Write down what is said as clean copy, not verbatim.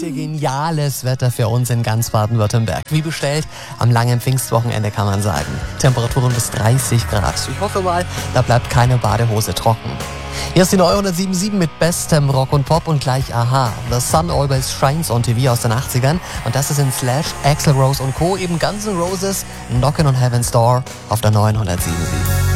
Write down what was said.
Heute geniales Wetter für uns in ganz Baden-Württemberg. Wie bestellt, am langen Pfingstwochenende kann man sagen. Temperaturen bis 30 Grad. Ich hoffe mal, da bleibt keine Badehose trocken. Hier ist die neue 107.7 mit bestem Rock und Pop und gleich Aha. The Sun Always Shines on TV aus den 80ern. Und das ist in Slash, Axl Rose und Co. eben Guns N' Roses, Knockin' on Heaven's Door auf der neuen 107.7.